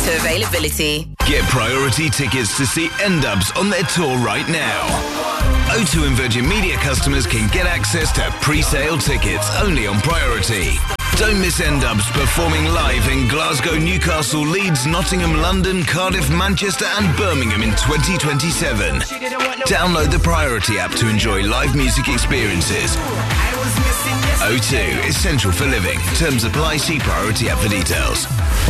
to availability. Get priority tickets to see N-Dubz on their tour right now. O2 and Virgin Media customers can get access to pre-sale tickets only on priority. Don't miss N-Dubz performing live in Glasgow, Newcastle, Leeds, Nottingham, London, Cardiff, Manchester and Birmingham in 2027. Download the Priority app to enjoy live music experiences. O2, essential for living. Terms apply. See Priority app for details.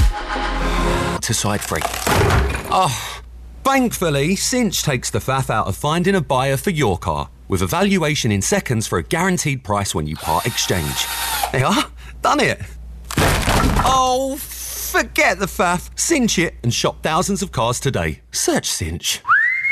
To side 3. Oh, thankfully, Cinch takes the faff out of finding a buyer for your car, with a valuation in seconds for a guaranteed price when you part exchange. They are. Done it. Oh, forget the faff. Cinch it and shop thousands of cars today. Search Cinch.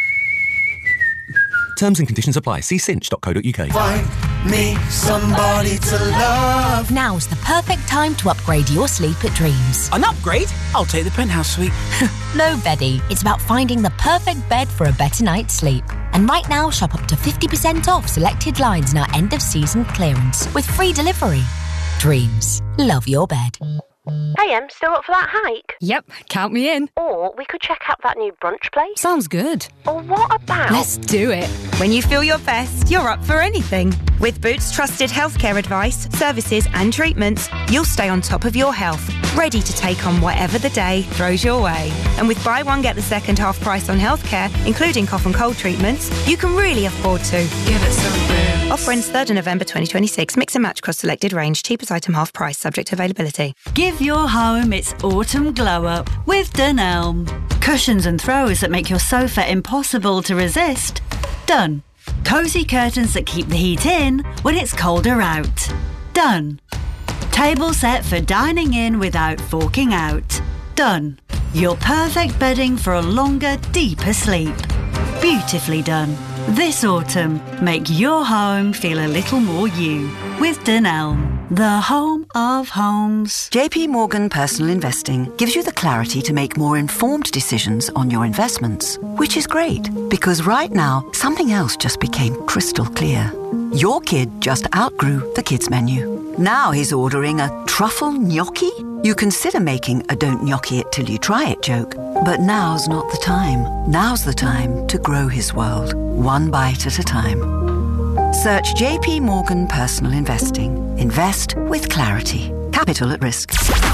Terms and conditions apply. See cinch.co.uk. Find me somebody to love. Now's the perfect time to upgrade your sleep at Dreams. An upgrade? I'll take the penthouse suite. No, Beddy. It's about finding the perfect bed for a better night's sleep. And right now, shop up to 50% off selected lines in our end-of-season clearance with free delivery. Dreams. Love your bed. Hey, still up for that hike? Yep, count me in. Or we could check out that new brunch place. Sounds good. Or what about... Let's do it. When you feel your best, you're up for anything. With Boots trusted healthcare advice, services and treatments, you'll stay on top of your health, ready to take on whatever the day throws your way. And with buy one, get the second half price on healthcare, including cough and cold treatments, you can really afford to. Give it some Boots. Offer ends 3rd of November 2026. Mix and match across selected range. Cheapest item half price, subject to availability. Give your home its autumn glow-up with Dunelm. Cushions and throws that make your sofa impossible to resist. Done. Cosy curtains that keep the heat in when it's colder out. Done. Table set for dining in without forking out. Done. Your perfect bedding for a longer, deeper sleep. Beautifully done. This autumn, make your home feel a little more you with Dunelm, the home of homes. JP Morgan Personal Investing gives you the clarity to make more informed decisions on your investments, which is great because right now something else just became crystal clear. Your kid just outgrew the kids menu. Now he's ordering a truffle gnocchi? You consider making a don't gnocchi it till you try it joke, but now's not the time. Now's the time to grow his world, one bite at a time. Search JP Morgan Personal Investing. Invest with clarity. Capital at risk.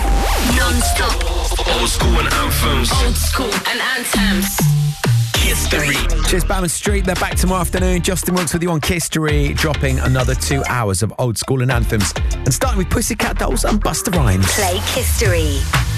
Non-stop. Old school and anthems. Old school and anthems. History. Cheers, Bowman Street. They're back tomorrow afternoon. Justin Wilkes with you on History, dropping another 2 hours of old school and anthems. And starting with Pussycat Dolls and Busta Rhymes. Play History.